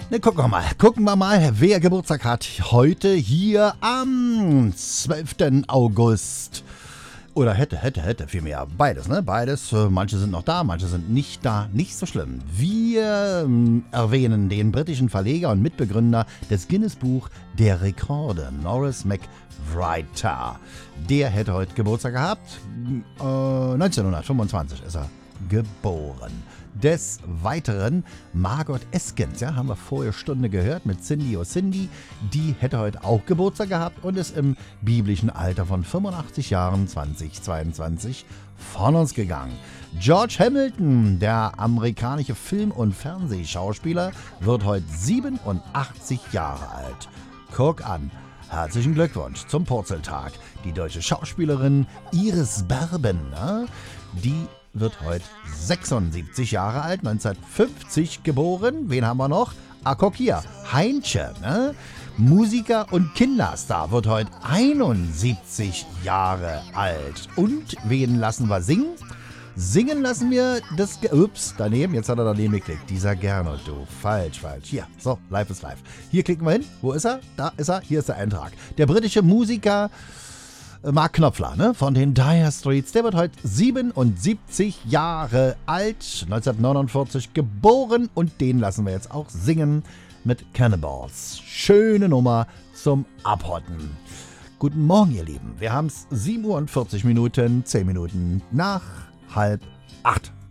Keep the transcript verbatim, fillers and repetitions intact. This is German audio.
Ne, gucken wir mal, gucken wir mal, wer Geburtstag hat heute hier am zwölften August. Oder hätte, hätte, hätte, vielmehr. Beides, ne? Beides. Manche sind noch da, manche sind nicht da. Nicht so schlimm. Wir ähm, erwähnen den britischen Verleger und Mitbegründer des Guinness-Buch der Rekorde, Norris McWriter. Der hätte heute Geburtstag gehabt. Äh, neunzehnhundertfünfundzwanzig ist er geboren. Des Weiteren Margot Eskens, ja, haben wir vorher Stunde gehört mit Cindy O Cindy, die hätte heute auch Geburtstag gehabt und ist im biblischen Alter von fünfundachtzig Jahren zweitausendzweiundzwanzig von uns gegangen. George Hamilton, der amerikanische Film- und Fernsehschauspieler, wird heute siebenundachtzig Jahre alt. Guck an. Herzlichen Glückwunsch zum Purzeltag. Die deutsche Schauspielerin Iris Berben, ne? Die wird heute sechsundsiebzig Jahre alt, neunzehnhundertfünfzig geboren. Wen haben wir noch? Ah, guck hier, Heinche, ne? Musiker und Kinderstar, wird heute einundsiebzig Jahre alt. Und wen lassen wir singen? Singen lassen wir das... Ge Ups, daneben, jetzt hat er daneben geklickt. Dieser Gernot, du. Falsch, falsch. Hier, so, live ist live. Hier klicken wir hin. Wo ist er? Da ist er. Hier ist der Eintrag. Der britische Musiker Mark Knopfler, ne, von den Dire Straits, der wird heute siebenundsiebzig Jahre alt, neunzehnhundertneunundvierzig geboren und den lassen wir jetzt auch singen mit Cannibals. Schöne Nummer zum Abhotten. Guten Morgen, ihr Lieben. Wir haben es sieben Uhr und vierzig Minuten, zehn Minuten nach halb acht.